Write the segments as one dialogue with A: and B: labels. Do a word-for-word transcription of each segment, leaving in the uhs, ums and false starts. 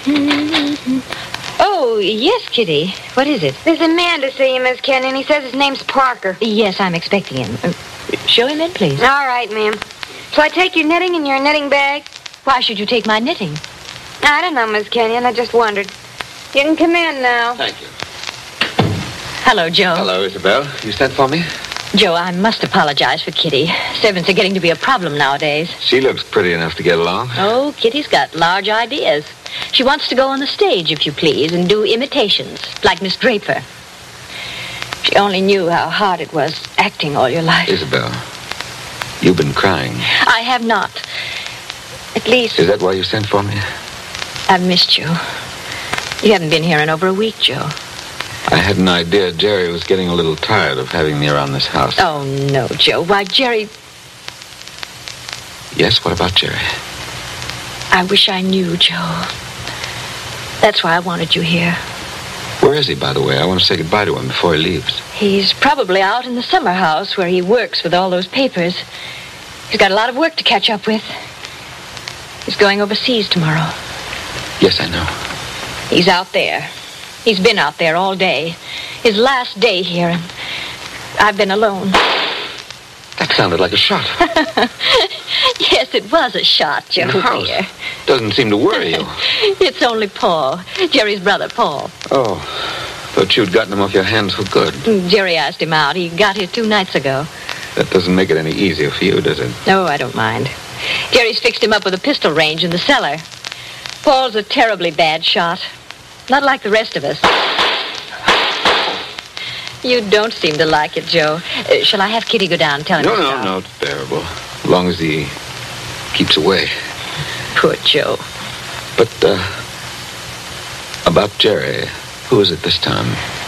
A: Mm-hmm. Oh, yes, Kitty. What is it?
B: There's a man to see you, Miss Kenyon. He says his name's Parker.
A: Yes, I'm expecting him. Uh, show him in, please.
B: All right, ma'am. Shall I take your knitting in your knitting bag?
A: Why should you take my knitting?
B: I don't know, Miss Kenyon. I just wondered. You can come in now.
C: Thank you.
A: Hello, Joe.
C: Hello, Isabel. You sent for me?
A: Joe, I must apologize for Kitty. Servants are getting to be a problem nowadays.
C: She looks pretty enough to get along.
A: Oh, Kitty's got large ideas. She wants to go on the stage, if you please, and do imitations, like Miss Draper. She only knew how hard it was acting all your life.
C: Isabel, you've been crying.
A: I have not. At least...
C: Is that why you sent for me?
A: I've missed you. You haven't been here in over a week, Joe.
C: I had an idea Jerry was getting a little tired of having me around this house.
A: Oh, no, Joe. Why, Jerry...
C: Yes, what about Jerry?
A: I wish I knew, Joe. That's why I wanted you here.
C: Where is he, by the way? I want to say goodbye to him before he leaves.
A: He's probably out in the summer house where he works with all those papers. He's got a lot of work to catch up with. He's going overseas tomorrow.
C: Yes, I know.
A: He's out there. He's been out there all day. His last day here, and I've been alone.
C: That sounded like a shot.
A: Yes, it was a shot, Joe, dear.
C: Doesn't seem to worry you.
A: It's only Paul, Jerry's brother, Paul.
C: Oh, thought you'd gotten him off your hands for good.
A: Jerry asked him out. He got here two nights ago.
C: That doesn't make it any easier for you, does it?
A: No, I don't mind. Jerry's fixed him up with a pistol range in the cellar. Paul's a terribly bad shot. Not like the rest of us. You don't seem to like it, Joe. Uh, shall I have Kitty go down and tell him?
C: No, no, no, it's bearable. As long as he keeps away.
A: Poor Joe.
C: But, uh, about Jerry, who is it this time?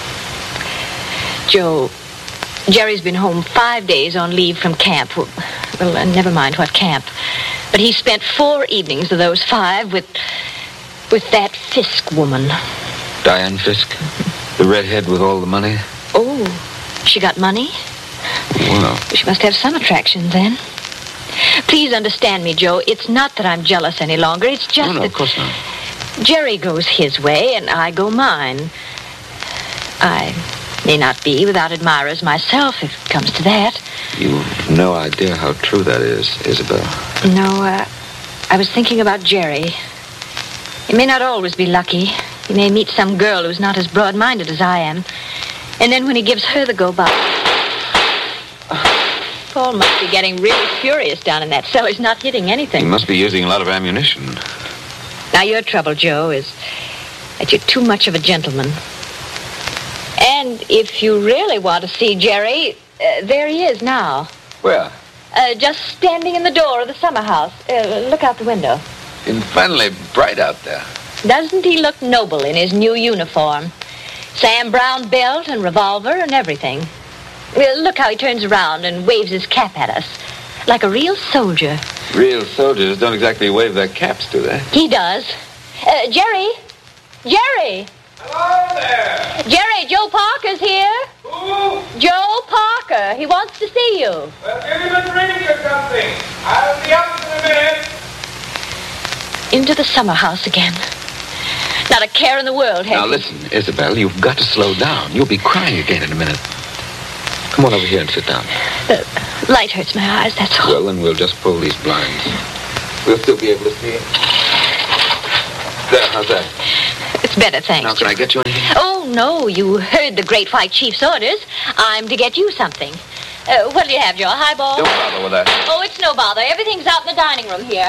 A: Joe, Jerry's been home five days on leave from camp. Well, well uh, never mind what camp. But he spent four evenings of those five with... with that Fisk woman.
C: Diane Fisk? The redhead with all the money?
A: Oh, she got money?
C: Well.
A: She must have some attraction then. Please understand me, Joe. It's not that I'm jealous any longer. It's just
C: no, no,
A: that...
C: of course not.
A: Jerry goes his way and I go mine. I may not be without admirers myself, if it comes to that.
C: You've no idea how true that is, Isabel.
A: No, uh, I was thinking about Jerry. He may not always be lucky. He may meet some girl who's not as broad-minded as I am. And then when he gives her the go-by... Paul must be getting really furious down in that cell. He's not hitting anything.
C: He must be using a lot of ammunition.
A: Now, your trouble, Joe, is that you're too much of a gentleman. And if you really want to see Jerry, uh, there he is now.
C: Where?
A: Uh, just standing in the door of the summer house. Uh, look out the window.
C: Infernally bright out there.
A: Doesn't he look noble in his new uniform? Sam Brown belt and revolver and everything. Well, look how he turns around and waves his cap at us. Like a real soldier.
C: Real soldiers don't exactly wave their caps, do they?
A: He does. Uh, Jerry? Jerry?
D: Hello there.
A: Jerry, Joe Parker's here.
D: Who?
A: Joe Parker. He wants to see you.
D: Well, give him a drink or something. I'll be up in a minute.
A: Into the summer house again. Not a care in the world, have
C: Now,
A: you?
C: listen, Isabel, you've got to slow down. You'll be crying again in a minute. Come on over here and sit down.
A: The light hurts my eyes, that's all.
C: Well, then we'll just pull these blinds. We'll still be able to see. There, how's that?
A: It's better, thanks.
C: Now, can I get you anything?
A: Oh, no, you heard the Great White Chief's orders. I'm to get you something. Uh, what do you have, Joe? A highball?
C: Don't bother with that.
A: Oh, it's no bother. Everything's out in the dining room here.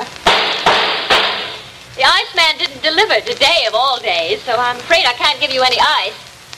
A: The Iceman didn't deliver today of all days, so I'm afraid I can't give you any ice.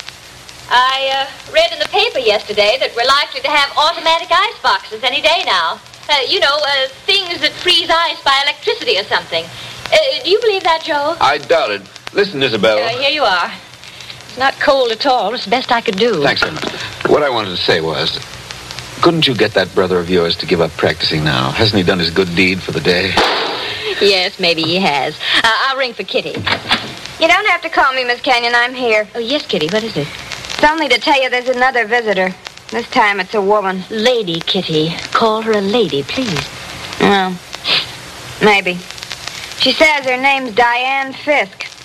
A: I uh, read in the paper yesterday that we're likely to have automatic ice boxes any day now. Uh, you know, uh, things that freeze ice by electricity or something. Uh, do you believe that, Joe?
C: I doubt it. Listen, Isabel.
A: Uh, here you are. It's not cold at all. It's the best I could do.
C: Thanks very much. What I wanted to say was, couldn't you get that brother of yours to give up practicing now? Hasn't he done his good deed for the day?
A: Yes, maybe he has. Uh, I'll ring for Kitty.
B: You don't have to call me, Miss Kenyon. I'm here.
A: Oh, yes, Kitty. What is it?
B: It's only to tell you there's another visitor. This time it's a woman.
A: Lady Kitty. Call her a lady, please.
B: Well, maybe. She says her name's Diane Fisk.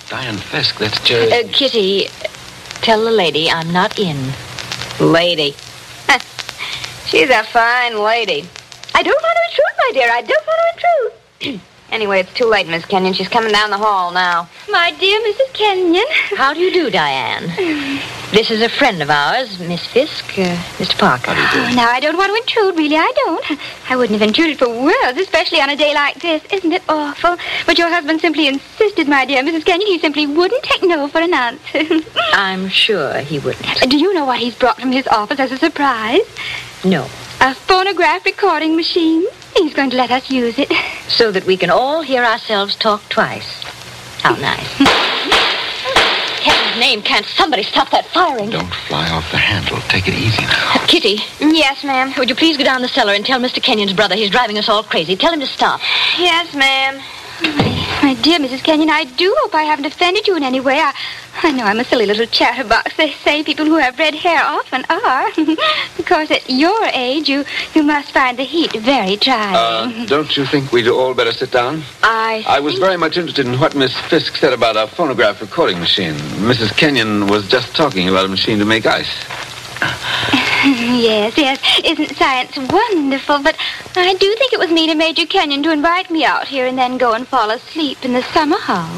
C: Diane Fisk, that's Jerry.
E: Uh, Kitty, tell the lady I'm not in.
B: Lady. She's a fine lady. I don't want to intrude, my dear. I don't want to intrude. Anyway, it's too late, Miss Kenyon. She's coming down the hall now.
A: My dear Missus Kenyon.
E: How do you do, Diane? This is a friend of ours, Miss Fisk, uh, Mister Parker.
C: How do you do?
A: Oh, now, I don't want to intrude, really, I don't. I wouldn't have intruded for worlds, especially on a day like this. Isn't it awful? But your husband simply insisted, my dear Missus Kenyon, he simply wouldn't take no for an answer.
E: I'm sure he wouldn't.
A: Do you know what he's brought from his office as a surprise?
E: No.
A: A phonograph recording machine. He's going to let us use it.
E: So that we can all hear ourselves talk twice. How nice. Heaven's name, can't somebody stop that firing?
C: Don't fly off the handle. Take it easy now.
E: Kitty,
B: Yes, ma'am.
E: would you please go down the cellar and tell Mister Kenyon's brother he's driving us all crazy. Tell him to stop.
B: Yes, ma'am.
A: My dear Missus Kenyon, I do hope I haven't offended you in any way. I, I know I'm a silly little chatterbox. They say people who have red hair often are. Of course, at your age, you, you must find the heat very trying.
C: Uh, don't you think we'd all better sit down?
E: I
C: I was very much interested in what Miss Fisk said about our phonograph recording machine. Missus Kenyon was just talking about a machine to make ice.
A: Yes, yes. Isn't science wonderful? But I do think it was mean of Major Kenyon to invite me out here and then go and fall asleep in the summer house.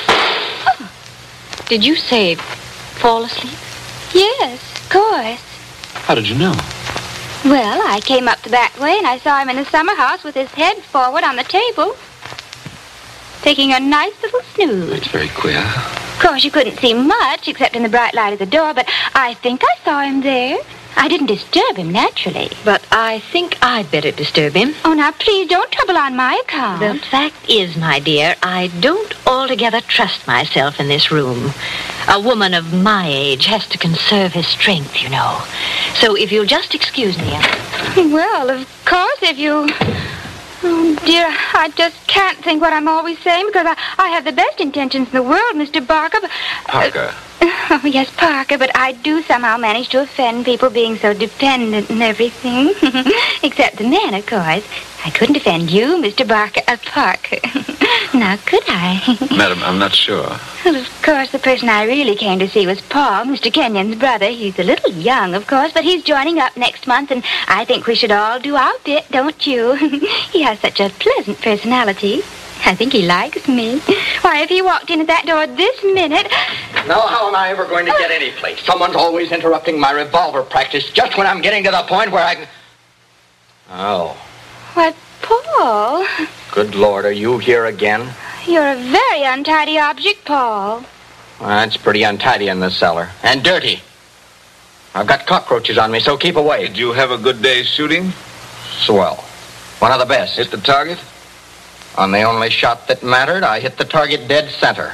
E: Did you say fall asleep?
A: Yes, of course.
C: How did you know?
A: Well, I came up the back way and I saw him in the summer house with his head forward on the table, taking a nice little snooze.
C: That's very queer.
A: Of course, you couldn't see much except in the bright light of the door, but I think I saw him there. I didn't disturb him, naturally.
E: But I think I'd better disturb him.
A: Oh, now, please don't trouble on my account.
E: The fact is, my dear, I don't altogether trust myself in this room. A woman of my age has to conserve her strength, you know. So if you'll just excuse me. I'll...
A: Well, of course, if you... Oh, dear, I just can't think what I'm always saying because I, I have the best intentions in the world, Mister Barker. But,
C: Parker.
A: Uh, oh, yes, Parker, but I do somehow manage to offend people being so dependent and everything. Except the men, of course. I couldn't offend you, Mister Barker, uh, Parker. Now, could I?
C: Madam, I'm not sure.
A: Well, of course, the person I really came to see was Paul, Mister Kenyon's brother. He's a little young, of course, but he's joining up next month, and I think we should all do our bit, don't you? He has such a pleasant personality. I think he likes me. Why, if he walked in at that door this minute...
F: Now, how am I ever going to get any place? Someone's always interrupting my revolver practice just when I'm getting to the point where I... Oh.
A: Why, Paul,
F: Good Lord, are you here again?
A: you're a very untidy object, Paul.
F: Well, that's pretty untidy in the cellar. And dirty. I've got cockroaches on me, so keep away.
C: Did you have a good day's shooting?
F: Swell. One of the best.
C: Hit the target?
F: On the only shot that mattered, I hit the target dead center.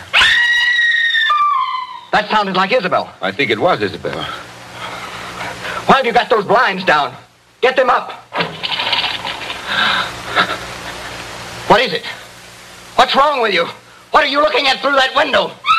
F: That sounded like Isabel.
C: I think it was Isabel.
F: Why have you got those blinds down? Get them up. What is it? What's wrong with you? What are you looking at through that window?